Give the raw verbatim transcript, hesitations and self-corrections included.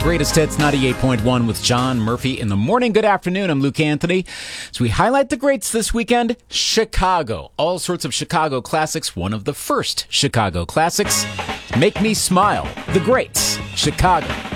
Greatest Hits ninety-eight point one with John Murphy in the morning. Good afternoon. I'm Luke Anthony. So we highlight the greats this weekend. Chicago. All sorts of Chicago classics. One of the first Chicago classics. Make Me Smile. The Greats. Chicago.